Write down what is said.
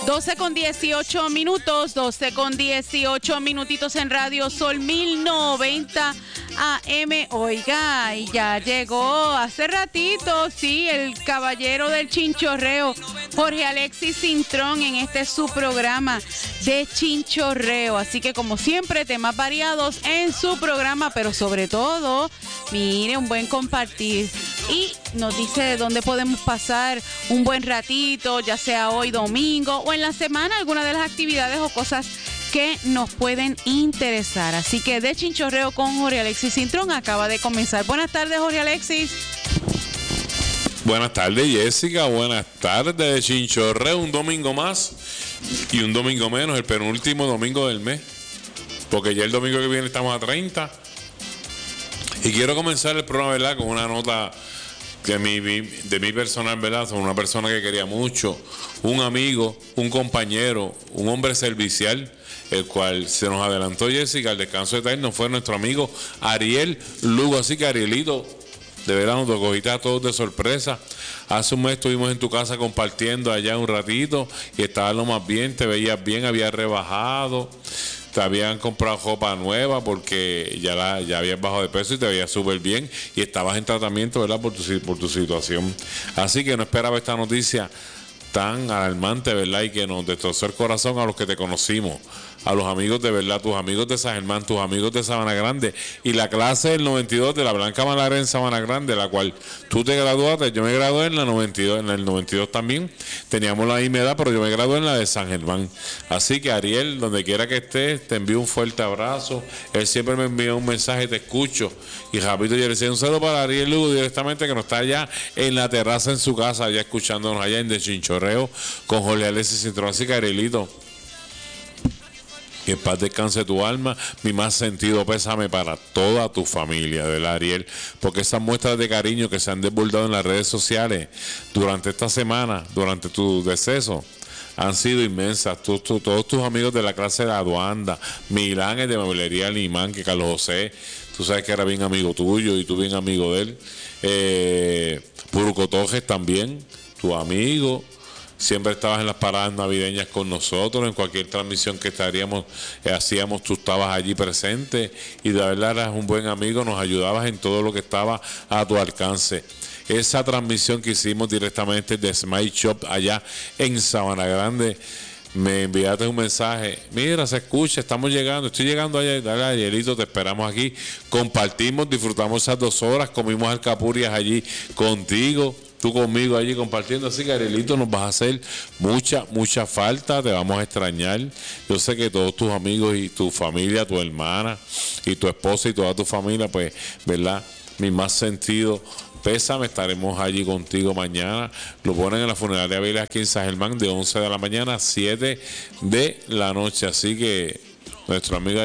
12:18, 12:18 en Radio Sol 1090 AM. Oiga, y ya llegó hace ratito, sí, el caballero del chinchorreo, Jorge Alexis Cintrón, en este su programa de chinchorreo. Así que, como siempre, temas variados en su programa, pero sobre todo, mire, un buen compartir. Y nos dice dónde podemos pasar un buen ratito, ya sea hoy domingo o en la semana, alguna de las actividades o cosas que nos pueden interesar. Así que de chinchorreo con Jorge Alexis Cintrón acaba de comenzar. Buenas tardes, Jorge Alexis. Buenas tardes, Jessica. Buenas tardes, chinchorreo. Un domingo más y un domingo menos, el penúltimo domingo del mes, porque ya el domingo que viene estamos a 30. Y quiero comenzar el programa, ¿verdad?, con una nota de mi personal, ¿verdad? Soy una persona que quería mucho, un amigo, un compañero, un hombre servicial, el cual se nos adelantó, Jessica, al descanso eterno, fue nuestro amigo Ariel Lugo. Así que, Arielito, de verdad nos cogiste a todos de sorpresa. Hace un mes estuvimos en tu casa compartiendo allá un ratito y estabas lo más bien, te veías bien, habías rebajado, te habían comprado ropa nueva porque ya habías bajado de peso y te veías súper bien y estabas en tratamiento, ¿verdad?, por tu situación. Así que no esperaba esta noticia tan alarmante, ¿verdad?, y que nos destrozó el corazón a los que te conocimos, a los amigos de verdad, tus amigos de San Germán, tus amigos de Sabana Grande y la clase del 92 de la Blanca Malaria en Sabana Grande, la cual tú te graduaste. Yo me gradué en la 92, en el 92 también, teníamos la misma edad, pero yo me gradué en la de San Germán. Así que, Ariel, donde quiera que estés, te envío un fuerte abrazo. Él siempre me envía un mensaje, te escucho, y rapidito yo le decía un saludo para Ariel Lugo directamente, que no está allá en la terraza en su casa, allá escuchándonos allá en De Chinchorreo con Jorge Alexis Cintrón. Así que, Arielito, que en paz descanse tu alma, mi más sentido pésame para toda tu familia, ¿verdad, Ariel? Porque esas muestras de cariño que se han desbordado en las redes sociales durante esta semana, durante tu deceso, han sido inmensas. Todos tus amigos de la clase de Aduanda, Milán, el de Mueblería Limán, que Carlos José, tú sabes que era bien amigo tuyo y tú bien amigo de él. Purucotojes también, tu amigo. Siempre estabas en las paradas navideñas con nosotros, en cualquier transmisión que hacíamos, tú estabas allí presente y de verdad eras un buen amigo, nos ayudabas en todo lo que estaba a tu alcance. Esa transmisión que hicimos directamente de Smile Shop allá en Sabana Grande, me enviaste un mensaje: mira, se escucha, estamos llegando, estoy llegando allá, dale, Arielito, te esperamos aquí, compartimos, disfrutamos esas 2 horas, comimos alcapurrias allí contigo, tú conmigo allí compartiendo. Así que, Arielito, nos vas a hacer mucha falta, te vamos a extrañar. Yo sé que todos tus amigos y tu familia, tu hermana y tu esposa y toda tu familia, pues, ¿verdad?, mi más sentido pésame, estaremos allí contigo mañana. Lo ponen en la funeraria Vélez aquí en San Germán de 11 de la mañana a 7 de la noche. Así que nuestro amigo